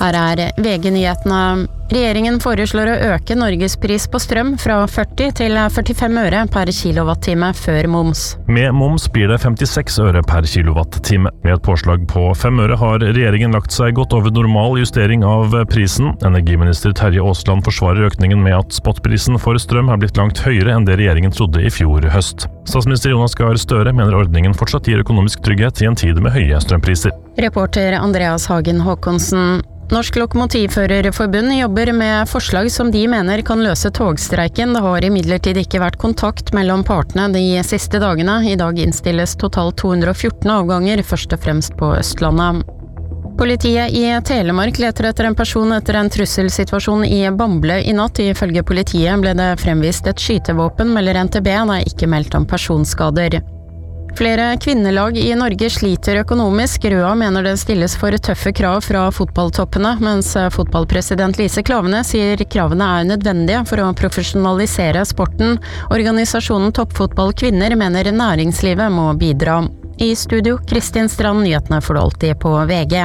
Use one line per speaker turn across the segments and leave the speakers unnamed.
Her VG-nyhetene. Regjeringen foreslår å øke Norges pris på strøm fra 40 til 45 øre per kilowattime før moms.
Med moms blir det 56 øre per kilowattime. Med et påslag på 5 øre har regjeringen lagt seg godt over normal justering av prisen. Energiminister Terje Aasland forsvarer økningen med at spotprisen for strøm har blitt langt høyere enn det regjeringen trodde i fjor høst. Statsminister Jonas Gahr Støre mener ordningen fortsatt gir økonomisk trygghet i en tid med høye strømpriser.
Reporter Andreas Hagen Håkonsen. Norsk Lokomotivførerforbund jobber med forslag som de mener kan løse togstreiken. Det har imidlertid ikke vært kontakt mellom partene de siste dagene. I dag innstilles totalt 214 avganger, først og fremst på Østlandet. Politiet i Telemark leter etter en person etter en trusselsituasjon i Bamble i natt. Ifølge politiet ble det fremvist et skytevåpen, melder NTB. Det er ikke meldt om personskader. Flere kvinnelag i Norge sliter økonomisk. Røa mener det stilles for tøffe krav fra fotballtoppene, mens fotballpresident Lise Klaveness sier kravene er nødvendige for å profesjonalisere sporten. Organisasjonen Toppfotball Kvinner mener næringslivet må bidra. I studio, Kristin Strand, nyhetene får du alltid på VG.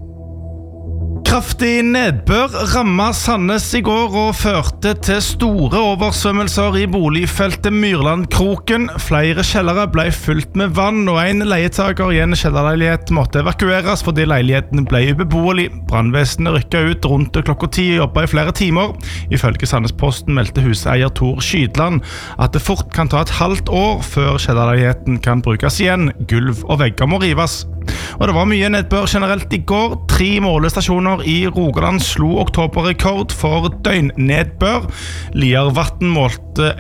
Kraftig nedbør rammet Sandnes i går og førte til store oversvømmelser i boligfeltet Myrlandkroken. Flere kjellere ble fylt med vann, og en leietager i en kjellerleilighet måtte evakueres fordi leiligheten ble ubeboelig. Brannvesenet rykket ut rundt klokka 10 og jobbet i flere timer. Ifølge Sandnesposten meldte huseier Tor Skydland at det fort kan ta et halvt år før kjellerleiligheten kan brukes igjen. Gulv og vegger må rives. Og det var mye nedbør generelt i går. 3 målestasjoner i Rogaland slo oktoberrekord for døgnnedbør. Liervatn målte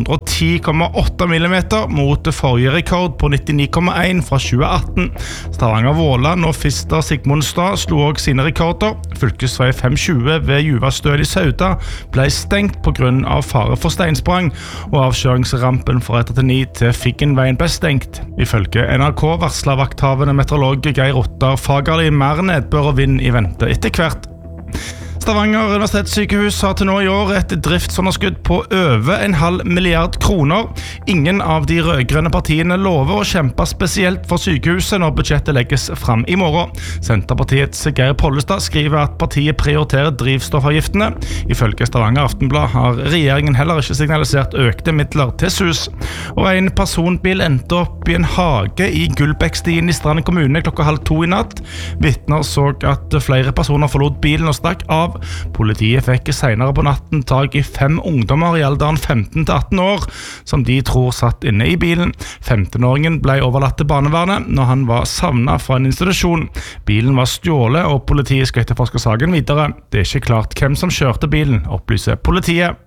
110,8 millimeter mot forrige rekord på 99,1 fra 2018. Stavanger-Våland og Fister Sigmundstad slo også sine rekorder. Fylkesvei 520 ved Juvastøl i Sauda ble stengt på grunn av fare for steinsprang, og avkjøringsrampen fra 139 til Figgenveien ble stengt. Ifølge NRK varslet vakthavende meteorolog Geir Ottar Fagerli mer nedbør og vind i vente etter hvert. Stavanger universitetssykehus har til nå i år et driftsunderskudd på over 0,5 milliard kroner. Ingen av de rødgrønne partiene lover å kjempe spesielt for sykehuset når budsjettet legges frem i morgen. Senterpartiets Geir Pollestad skriver at partiet prioriterer drivstoffavgiftene. Ifølge Stavanger Aftenblad har regjeringen heller ikke signalisert økte midler til SUS. Og en personbil endte opp i en hage i Gullbækstien i Strand kommune klokka 1:30 i natt. Vitner så at flere personer forlot bilen og stakk av. Politiet fikk senere på natten tag i 5 ungdommer i alderen 15 til 18 år, som de tror satt inne i bilen. 15-åringen ble overlatt til barnevernet når han var savnet fra en institusjon. Bilen var stjålet, og politiet skal etterforske saken videre. Det er ikke klart hvem som kjørte bilen, opplyser politiet.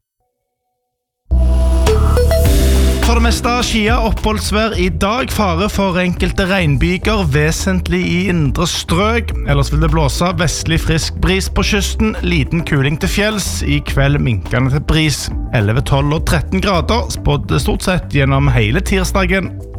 For det meste skia oppholdsvær i dag, fare for enkelte regnbyger, vesentlig i indre strøk. Ellers vil det blåse vestlig frisk bris på kysten, liten kuling til fjells, i kveld minkende til bris. 11, 12 og 13 grader, spådd stort sett gjennom hele tirsdagen.